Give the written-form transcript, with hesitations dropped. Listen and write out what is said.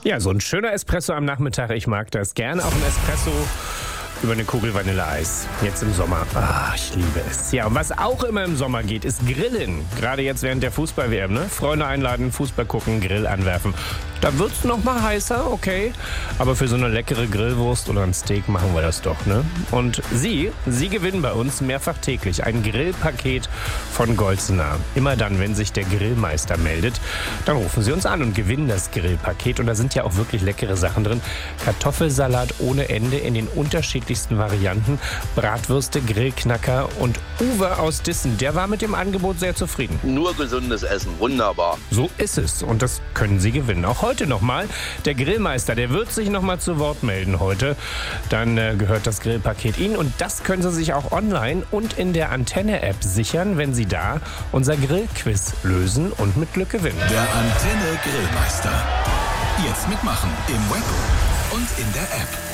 Ja, so ein schöner Espresso am Nachmittag, ich mag das. Gerne auch ein Espresso über eine Kugel Vanilleeis. Jetzt im Sommer. Ich liebe es. Ja, und was auch immer im Sommer geht, ist Grillen. Gerade jetzt während der Fußball-WM, ne? Freunde einladen, Fußball gucken, Grill anwerfen. Da wird's noch mal heißer, okay. Aber für so eine leckere Grillwurst oder ein Steak machen wir das doch, ne? Und Sie gewinnen bei uns mehrfach täglich ein Grillpaket von Goldsner. Immer dann, wenn sich der Grillmeister meldet, dann rufen Sie uns an und gewinnen das Grillpaket. Und da sind ja auch wirklich leckere Sachen drin. Kartoffelsalat ohne Ende in den unterschiedlichsten Varianten. Bratwürste, Grillknacker und Uwe aus Dissen, der war mit dem Angebot sehr zufrieden. Nur gesundes Essen, wunderbar. So ist es und das können Sie gewinnen. Auch heute nochmal. Der Grillmeister, der wird sich nochmal zu Wort melden heute. Dann gehört das Grillpaket Ihnen und das können Sie sich auch online und in der Antenne-App sichern, wenn Sie da unser Grillquiz lösen und mit Glück gewinnen. Der Antenne Grillmeister. Jetzt mitmachen im Web und in der App.